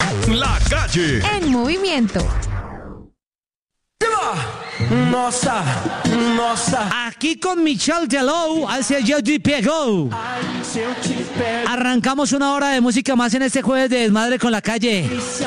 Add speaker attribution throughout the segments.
Speaker 1: La Calle.
Speaker 2: En movimiento.
Speaker 3: Nossa.
Speaker 4: Aquí con Michel Teló, hacia Jody Pego. Arrancamos una hora de música más en este jueves de Desmadre con La Calle.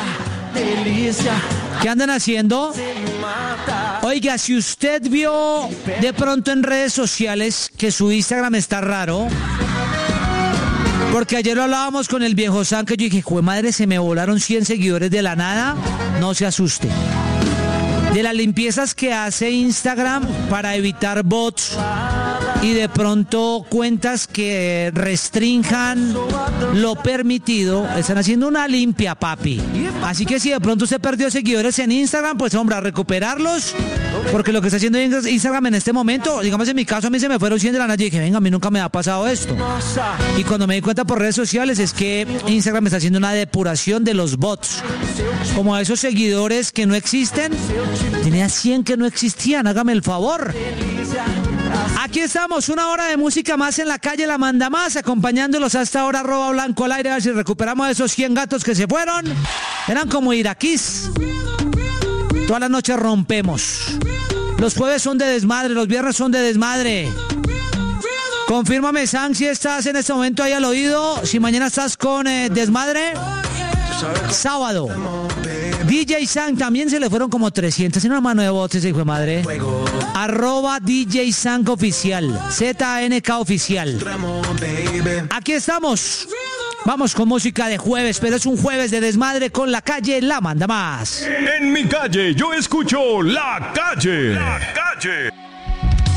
Speaker 4: ¿Qué andan haciendo? Oiga, si usted vio de pronto en redes sociales que su Instagram está raro, porque ayer lo hablábamos con el viejo San, que yo dije, jue madre, se me volaron 100 seguidores de la nada. No se asuste. De las limpiezas que hace Instagram para evitar bots y de pronto cuentas que restrinjan lo permitido, están haciendo una limpia, papi. Así que si de pronto usted perdió seguidores en Instagram, pues hombre, a recuperarlos, porque lo que está haciendo Instagram en este momento, digamos en mi caso, a mí se me fueron 100 de la nada y dije, venga, a mí nunca me ha pasado esto. Y cuando me di cuenta por redes sociales es que Instagram está haciendo una depuración de los bots, como a esos seguidores que no existen. Tenía 100 que no existían, hágame el favor. Aquí estamos, una hora de música más en La Calle, La Manda Más, acompañándolos hasta ahora, @blanco al aire, a ver si recuperamos esos 100 gatos que se fueron. Eran como iraquíes. Toda la noche rompemos. Los jueves son de desmadre, los viernes son de desmadre. Confírmame, San, si estás en este momento ahí al oído, si mañana estás con desmadre. Sábado. DJ San, también se le fueron como 300 en una mano de bots, ese hijo de madre. @DJ Sank oficial, ZANK oficial. Aquí estamos. Vamos con música de jueves, pero es un jueves de desmadre con La Calle, La Manda Más.
Speaker 1: En mi calle yo escucho La Calle. La Calle.